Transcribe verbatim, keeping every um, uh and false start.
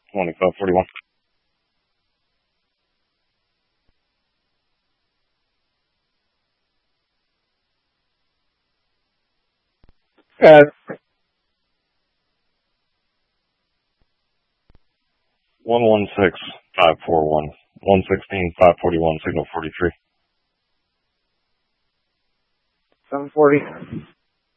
twenty-five forty-one. Uh, one one six five four one. one sixteen five forty-one, signal forty-three. seven forty.